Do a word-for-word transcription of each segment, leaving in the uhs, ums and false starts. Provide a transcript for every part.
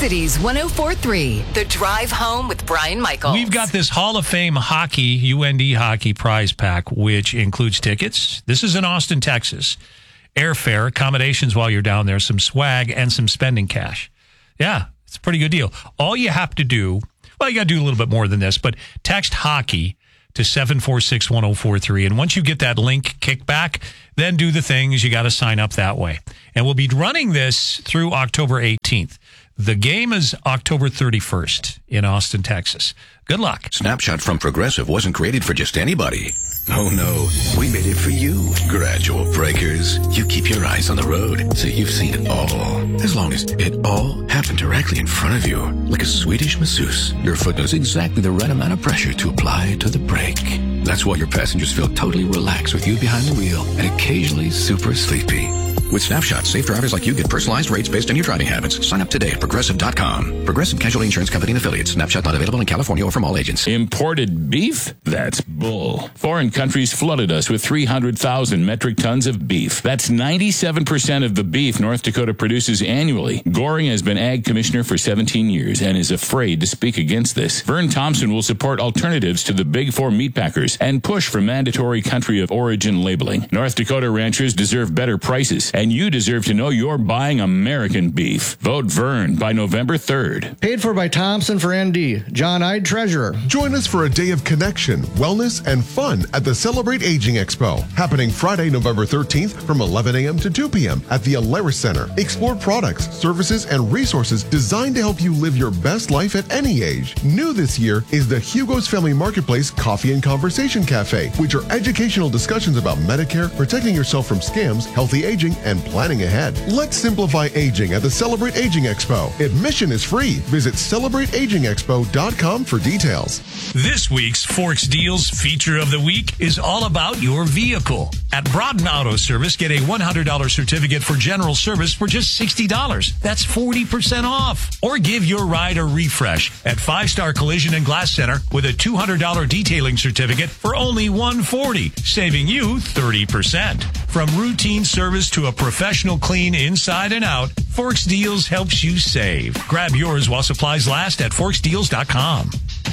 Cities one oh four point three, The Drive Home with Brian Michaels. We've got this Hall of Fame hockey, U N D hockey prize pack, which includes tickets. This is in Austin, Texas. Airfare, accommodations while you're down there, some swag, and some spending cash. Yeah, it's a pretty good deal. All you have to do, well, you got to do a little bit more than this, but text hockey to seven four six one oh four three. And once you get that link kickback, then do the things. You got to sign up that way. And we'll be running this through October eighteenth. The game is October thirty-first in Austin, Texas. Good luck. Snapshot from Progressive wasn't created for just anybody. Oh, no. We made it for you. Gradual breakers. You keep your eyes on the road, so you've seen it all. As long as it all happened directly in front of you. Like a Swedish masseuse, your foot knows exactly the right amount of pressure to apply to the brake. That's why your passengers feel totally relaxed with you behind the wheel and occasionally super sleepy. With Snapshot, safe drivers like you get personalized rates based on your driving habits. Sign up today at Progressive dot com. Progressive Casualty Insurance Company and Affiliates. Snapshot not available in California or from all agents. Imported beef? That's bull. Foreign countries flooded us with three hundred thousand metric tons of beef. That's ninety-seven percent of the beef North Dakota produces annually. Goring has been Ag Commissioner for seventeen years and is afraid to speak against this. Vern Thompson will support alternatives to the Big Four meatpackers and push for mandatory country of origin labeling. North Dakota ranchers deserve better prices, and you deserve to know you're buying American beef. Vote Vern by November third. Paid for by Thompson for N D. John Ide, Treasurer. Join us for a day of connection, wellness, and fun at the Celebrate Aging Expo, happening Friday, November thirteenth from eleven a.m. to two p.m. at the Alaris Center. Explore products, services, and resources designed to help you live your best life at any age. New this year is the Hugo's Family Marketplace Coffee and Conversation Cafe, which are educational discussions about Medicare, protecting yourself from scams, healthy aging, and planning ahead. Let's simplify aging at the Celebrate Aging Expo. Admission is free. Visit celebrate aging expo dot com for details. This week's Forks Deals feature of the week is all about your vehicle. At Broughton Auto Service, get a one hundred dollars certificate for general service for just sixty dollars. That's forty percent off. Or give your ride a refresh at Five Star Collision and Glass Center with a two hundred dollars detailing certificate for only one hundred forty dollars, saving you thirty percent. From routine service to a professional clean inside and out, Forks Deals helps you save. Grab yours while supplies last at forks deals dot com.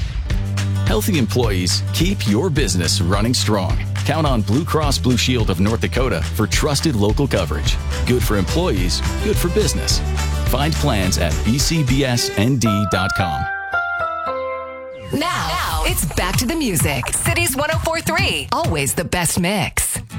Healthy employees keep your business running strong. Count on Blue Cross Blue Shield of North Dakota for trusted local coverage. Good for employees, good for business. Find plans at b c b s n d dot com. Now, now, it's back to the music. Cities one oh four point three, always the best mix.